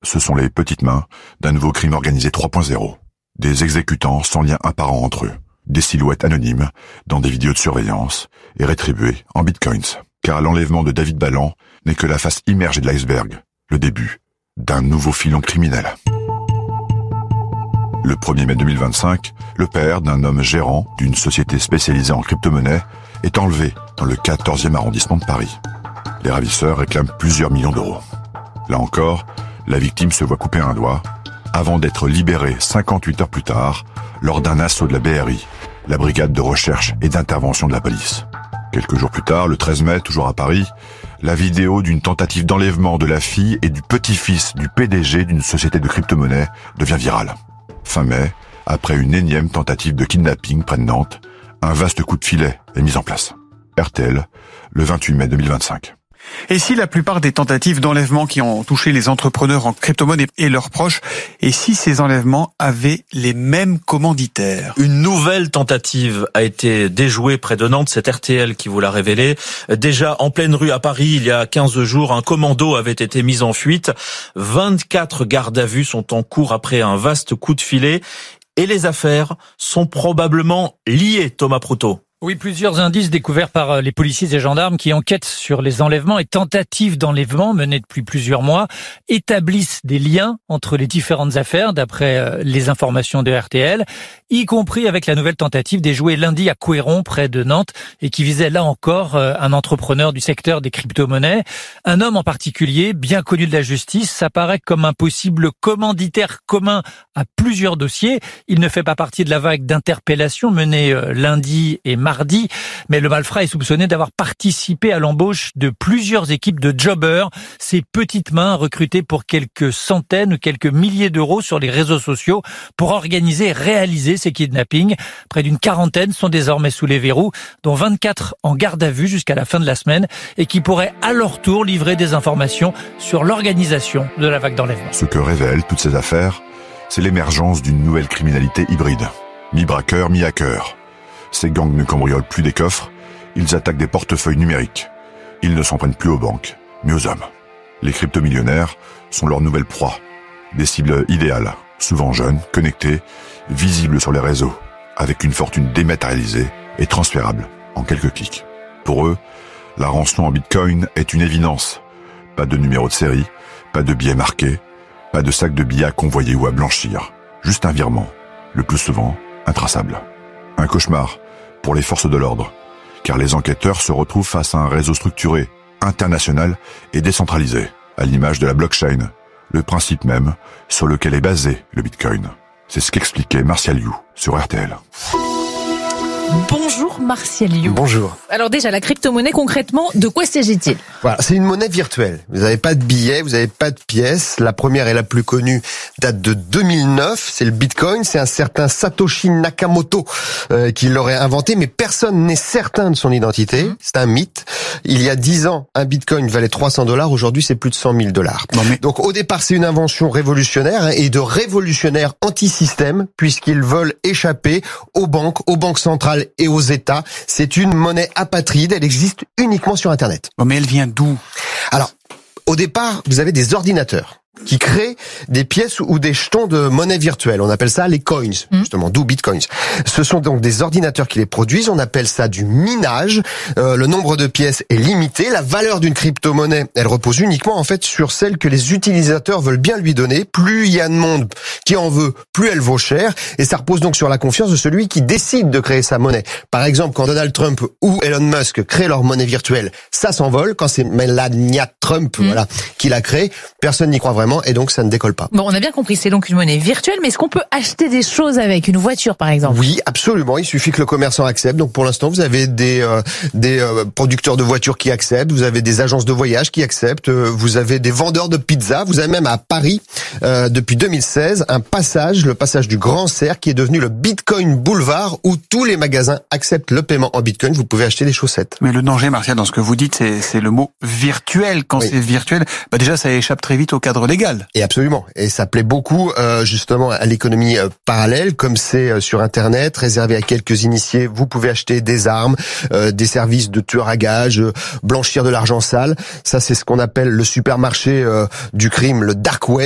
Ce sont les petites mains d'un nouveau crime organisé 3.0. Des exécutants sans lien apparent entre eux. Des silhouettes anonymes dans des vidéos de surveillance et rétribuées en bitcoins. Car l'enlèvement de David Ballan n'est que la face immergée de l'iceberg, le début d'un nouveau filon criminel. Le 1er mai 2025, le père d'un homme gérant d'une société spécialisée en crypto-monnaie est enlevé dans le 14e arrondissement de Paris. Les ravisseurs réclament plusieurs millions d'euros. Là encore, la victime se voit couper un doigt avant d'être libérée 58 heures plus tard lors d'un assaut de la BRI, la brigade de recherche et d'intervention de la police. Quelques jours plus tard, le 13 mai, toujours à Paris, la vidéo d'une tentative d'enlèvement de la fille et du petit-fils du PDG d'une société de crypto-monnaie devient virale. Fin mai, après une énième tentative de kidnapping près de Nantes, un vaste coup de filet est mis en place. RTL, le 28 mai 2025. Et si la plupart des tentatives d'enlèvement qui ont touché les entrepreneurs en crypto-monnaie et leurs proches, et si ces enlèvements avaient les mêmes commanditaires? Une nouvelle tentative a été déjouée près de Nantes, c'est RTL qui vous l'a révélé. Déjà en pleine rue à Paris, il y a 15 jours, un commando avait été mis en fuite. 24 gardes à vue sont en cours après un vaste coup de filet. Et les affaires sont probablement liées, Thomas Proutot. Oui, plusieurs indices découverts par les policiers et gendarmes qui enquêtent sur les enlèvements et tentatives d'enlèvement menées depuis plusieurs mois établissent des liens entre les différentes affaires d'après les informations de RTL, y compris avec la nouvelle tentative déjouée lundi à Couéron près de Nantes et qui visait là encore un entrepreneur du secteur des crypto-monnaies. Un homme en particulier, bien connu de la justice, s'apparaît comme un possible commanditaire commun à plusieurs dossiers. Il ne fait pas partie de la vague d'interpellations menée lundi et mardi, mais le malfrat est soupçonné d'avoir participé à l'embauche de plusieurs équipes de jobbers, ces petites mains recrutées pour quelques centaines ou quelques milliers d'euros sur les réseaux sociaux pour organiser et réaliser ces kidnappings. Près d'une quarantaine sont désormais sous les verrous, dont 24 en garde à vue jusqu'à la fin de la semaine et qui pourraient à leur tour livrer des informations sur l'organisation de la vague d'enlèvement. Ce que révèlent toutes ces affaires, c'est l'émergence d'une nouvelle criminalité hybride, mi-braqueur, mi-hacker. Ces gangs ne cambriolent plus des coffres, ils attaquent des portefeuilles numériques. Ils ne s'en prennent plus aux banques, mais aux hommes. Les cryptomillionnaires sont leur nouvelle proie. Des cibles idéales, souvent jeunes, connectés, visibles sur les réseaux, avec une fortune dématérialisée et transférable en quelques clics. Pour eux, la rançon en bitcoin est une évidence. Pas de numéro de série, pas de billets marqués, pas de sac de billets à convoyer ou à blanchir. Juste un virement, le plus souvent intraçable. Un cauchemar pour les forces de l'ordre, car les enquêteurs se retrouvent face à un réseau structuré, international et décentralisé, à l'image de la blockchain, le principe même sur lequel est basé le Bitcoin. C'est ce qu'expliquait Martial You sur RTL. Bonjour Martial You. Bonjour. Alors déjà, la crypto-monnaie, concrètement, de quoi s'agit-il? Voilà, c'est une monnaie virtuelle. Vous n'avez pas de billets, vous n'avez pas de pièces. La première et la plus connue date de 2009. C'est le Bitcoin. C'est un certain Satoshi Nakamoto qui l'aurait inventé, mais personne n'est certain de son identité. C'est un mythe. Il y a 10 ans, un Bitcoin valait $300. Aujourd'hui, c'est plus de $100 000. Donc au départ, c'est une invention révolutionnaire et de révolutionnaire anti-système, puisqu'ils veulent échapper aux banques centrales et aux États. C'est une monnaie apatride, elle existe uniquement sur Internet. Mais elle vient d'où? Alors, au départ, vous avez des ordinateurs qui créent des pièces ou des jetons de monnaie virtuelle. On appelle ça les coins, justement, d'où bitcoins. Ce sont donc des ordinateurs qui les produisent. On appelle ça du minage. Le nombre de pièces est limité. La valeur d'une crypto-monnaie, elle repose uniquement, en fait, sur celle que les utilisateurs veulent bien lui donner. Plus il y a de monde qui en veut, plus elle vaut cher. Et ça repose donc sur la confiance de celui qui décide de créer sa monnaie. Par exemple, quand Donald Trump ou Elon Musk créent leur monnaie virtuelle, ça s'envole. Quand c'est Melania Trump, voilà, qui l'a créé, personne n'y croit vraiment. Et donc ça ne décolle pas. Bon, on a bien compris, c'est donc une monnaie virtuelle, mais est-ce qu'on peut acheter des choses avec, une voiture par exemple? Oui, absolument, il suffit que le commerçant accepte. Donc pour l'instant, vous avez des producteurs de voitures qui acceptent, vous avez des agences de voyage qui acceptent, vous avez des vendeurs de pizza, vous avez même à Paris, depuis 2016, le passage du Grand Cerf qui est devenu le Bitcoin Boulevard où tous les magasins acceptent le paiement en Bitcoin, vous pouvez acheter des chaussettes. Mais le danger, Martial, dans ce que vous dites, c'est le mot virtuel. Quand c'est virtuel, déjà ça échappe très vite au cadre légal. Et absolument. Et ça plaît beaucoup justement à l'économie parallèle, comme c'est sur Internet, réservé à quelques initiés. Vous pouvez acheter des armes, des services de tueurs à gages, blanchir de l'argent sale. Ça, c'est ce qu'on appelle le supermarché du crime, le dark web.